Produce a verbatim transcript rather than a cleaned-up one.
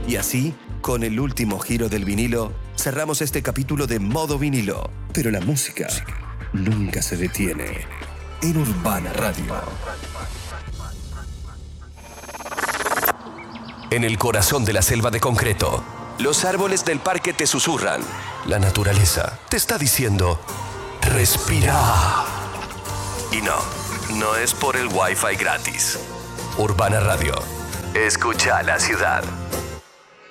Y así, con el último giro del vinilo, cerramos este capítulo de Modo Vinilo. Pero la música nunca se detiene en Urbana Radio. En el corazón de la selva de concreto, los árboles del parque te susurran. La naturaleza te está diciendo: respira. Y no, no es por el Wi-Fi gratis. Urbana Radio. Escucha la ciudad.